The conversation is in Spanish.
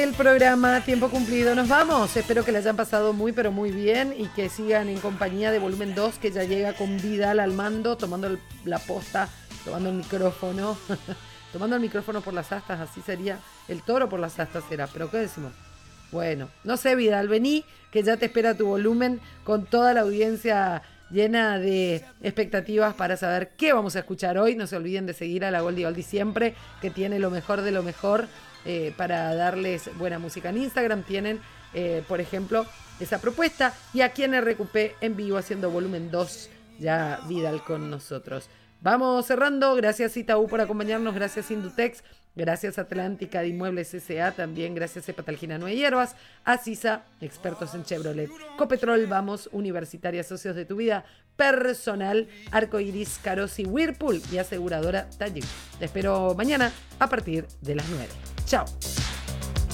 El programa Tiempo Cumplido, nos vamos. Espero que le hayan pasado muy pero muy bien y que sigan en compañía de Volumen 2, que ya llega con Vidal al mando, tomando la posta, tomando el micrófono, tomando el micrófono por las astas, así sería. El toro por las astas será, pero ¿qué decimos? Bueno, no sé, Vidal, vení, que ya te espera tu Volumen con toda la audiencia llena de expectativas para saber qué vamos a escuchar hoy. No se olviden de seguir a la Goldie Goldie siempre, que tiene lo mejor de lo mejor para darles buena música. En Instagram tienen, por ejemplo, esa propuesta. Y aquí en RQP en vivo haciendo Volumen 2, ya Vidal con nosotros. Vamos cerrando. Gracias Itaú por acompañarnos. Gracias Indutex. Gracias Atlántica de Inmuebles S.A. También gracias a Patalgina Nueve Hierbas. A CISA, expertos en Chevrolet. Copetrol, vamos, Universitaria, socios de tu vida personal. Arcoiris, Carosi, Whirlpool y aseguradora Taller. Te espero mañana a partir de las 9. Chao.